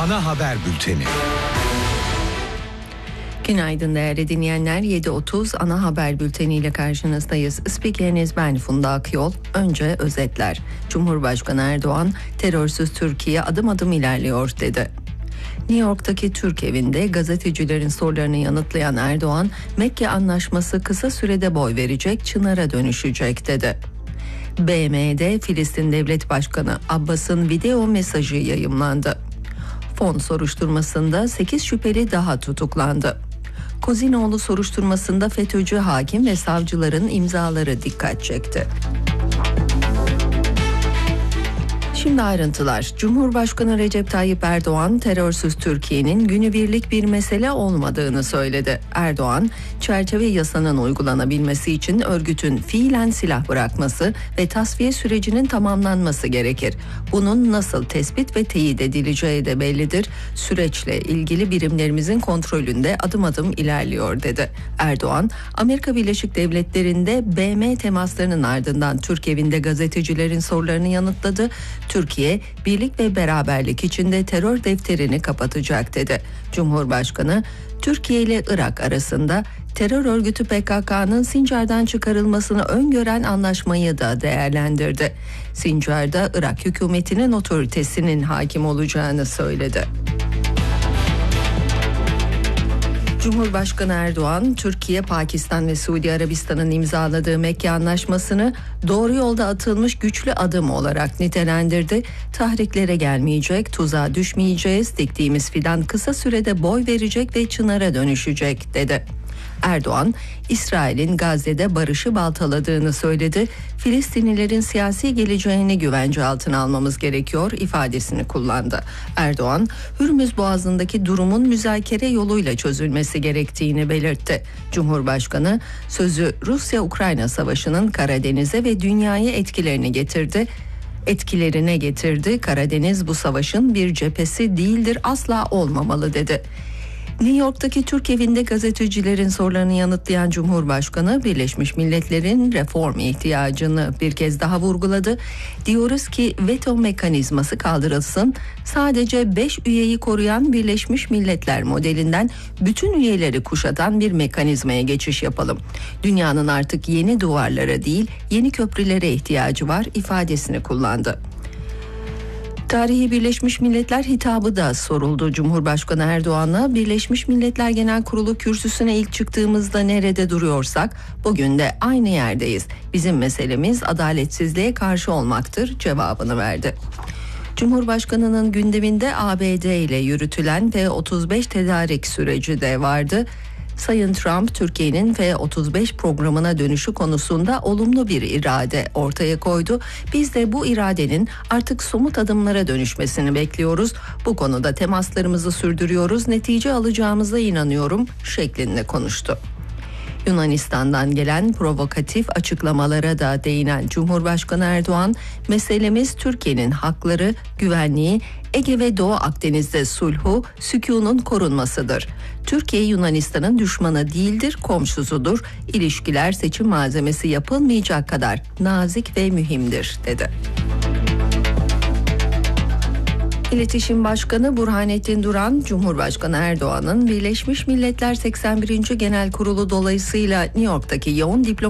Ana haber bülteni. Günaydın değerli dinleyenler. 7.30 ana haber bülteniyle karşınızdayız. Spikeriniz ben Funda Akyol. Önce özetler. Cumhurbaşkanı Erdoğan, terörsüz Türkiye adım adım ilerliyor dedi. New York'taki Türk evinde gazetecilerin sorularını yanıtlayan Erdoğan, Mekke Anlaşması kısa sürede boy verecek, çınara dönüşecek dedi. BM'de Filistin Devlet Başkanı Abbas'ın video mesajı yayımlandı. Fon soruşturmasında 8 şüpheli daha tutuklandı. Kozinoğlu soruşturmasında FETÖ'cü hakim ve savcıların imzaları dikkat çekti. Şimdi ayrıntılar. Cumhurbaşkanı Recep Tayyip Erdoğan, terörsüz Türkiye'nin günübirlik bir mesele olmadığını söyledi. Erdoğan, çerçeve yasanın uygulanabilmesi için örgütün fiilen silah bırakması ve tasfiye sürecinin tamamlanması gerekir. Bunun nasıl tespit ve teyit edileceği de bellidir. Süreçle ilgili birimlerimizin kontrolünde adım adım ilerliyor dedi. Erdoğan, Amerika Birleşik Devletleri'nde BM temaslarının ardından Türk evinde gazetecilerin sorularını yanıtladı. Türkiye, birlik ve beraberlik içinde terör defterini kapatacak dedi. Cumhurbaşkanı, Türkiye ile Irak arasında terör örgütü PKK'nın Sincar'dan çıkarılmasını öngören anlaşmayı da değerlendirdi. Sincar'da Irak hükümetinin otoritesinin hakim olacağını söyledi. Cumhurbaşkanı Erdoğan, Türkiye, Pakistan ve Suudi Arabistan'ın imzaladığı Mekke Anlaşması'nı doğru yolda atılmış güçlü adım olarak nitelendirdi. Tahriklere gelmeyecek, tuzağa düşmeyeceğiz, diktiğimiz fidan kısa sürede boy verecek ve çınara dönüşecek dedi. Erdoğan, İsrail'in Gazze'de barışı baltaladığını söyledi. Filistinlilerin siyasi geleceğini güvence altına almamız gerekiyor ifadesini kullandı. Erdoğan, Hürmüz Boğazı'ndaki durumun müzakere yoluyla çözülmesi gerektiğini belirtti. Cumhurbaşkanı, sözü Rusya-Ukrayna Savaşı'nın Karadeniz'e ve dünyaya etkilerine getirdi. Karadeniz bu savaşın bir cephesi değildir, asla olmamalı dedi. New York'taki Türk evinde gazetecilerin sorularını yanıtlayan Cumhurbaşkanı, Birleşmiş Milletler'in reform ihtiyacını bir kez daha vurguladı. Diyoruz ki veto mekanizması kaldırılsın. Sadece 5 üyeyi koruyan Birleşmiş Milletler modelinden bütün üyeleri kuşatan bir mekanizmaya geçiş yapalım. Dünyanın artık yeni duvarlara değil, yeni köprülere ihtiyacı var ifadesini kullandı. Tarihi Birleşmiş Milletler hitabı da soruldu Cumhurbaşkanı Erdoğan'a. Birleşmiş Milletler Genel Kurulu kürsüsüne ilk çıktığımızda nerede duruyorsak bugün de aynı yerdeyiz. Bizim meselemiz adaletsizliğe karşı olmaktır cevabını verdi. Cumhurbaşkanının gündeminde ABD ile yürütülen F-35 tedarik süreci de vardı. Sayın Trump, Türkiye'nin F-35 programına dönüşü konusunda olumlu bir irade ortaya koydu. Biz de bu iradenin artık somut adımlara dönüşmesini bekliyoruz. Bu konuda temaslarımızı sürdürüyoruz. Netice alacağımıza inanıyorum şeklinde konuştu. Yunanistan'dan gelen provokatif açıklamalara da değinen Cumhurbaşkanı Erdoğan, meselemiz Türkiye'nin hakları, güvenliği, Ege ve Doğu Akdeniz'de sulhu, sükûnun korunmasıdır. Türkiye Yunanistan'ın düşmanı değildir, komşusudur. İlişkiler seçim malzemesi yapılmayacak kadar nazik ve mühimdir dedi. İletişim Başkanı Burhanettin Duran, Cumhurbaşkanı Erdoğan'ın Birleşmiş Milletler 81. Genel Kurulu dolayısıyla New York'taki yoğun diplomatik